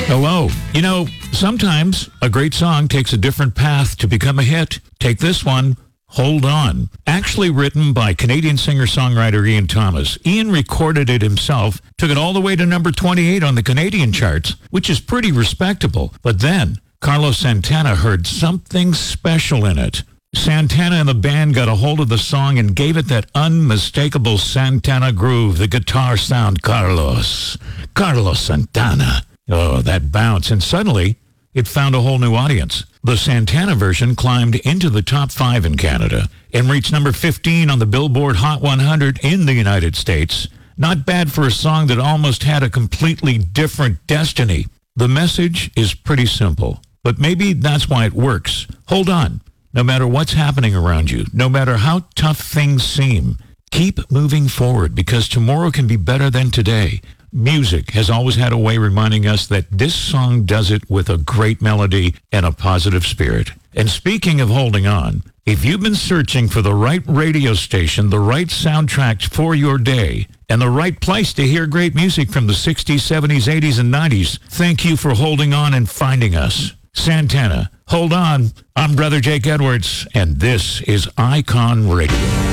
Hello. You know, sometimes a great song takes a different path to become a hit. Take this one, Hold On. Actually written by Canadian singer-songwriter Ian Thomas. Ian recorded it himself, took it all the way to number 28 on the Canadian charts, which is pretty respectable. But then Carlos Santana heard something special in it. Santana and the band got a hold of the song and gave it that unmistakable Santana groove, the guitar sound. Carlos Santana. Oh, that bounce. And suddenly, it found a whole new audience. The Santana version climbed into the top 5 in Canada and reached number 15 on the Billboard Hot 100 in the United States. Not bad for a song that almost had a completely different destiny. The message is pretty simple, but maybe that's why it works. Hold on. No matter what's happening around you, no matter how tough things seem, keep moving forward because tomorrow can be better than today. Music has always had a way reminding us that this song does it with a great melody and a positive spirit. And speaking of holding on, if you've been searching for the right radio station, the right soundtrack for your day, and the right place to hear great music from the 60s, 70s, 80s, and 90s, thank you for holding on and finding us. Santana, Hold On. I'm Brother Jake Edwards, and this is Icon Radio.